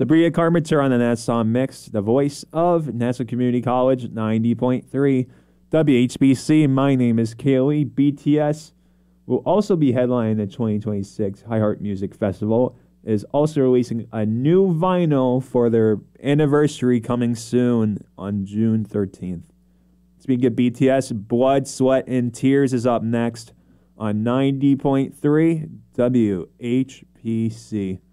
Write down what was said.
Sabria Carpenter on the Nassau Mix, the voice of Nassau Community College, 90.3 WHBC. My name is Kaylee. BTS will also be headlining the 2026 iHeart Music Festival. It is also releasing a new vinyl for their anniversary coming soon on June 13th. Speaking of BTS, Blood, Sweat, and Tears is up next on 90.3 WHPC.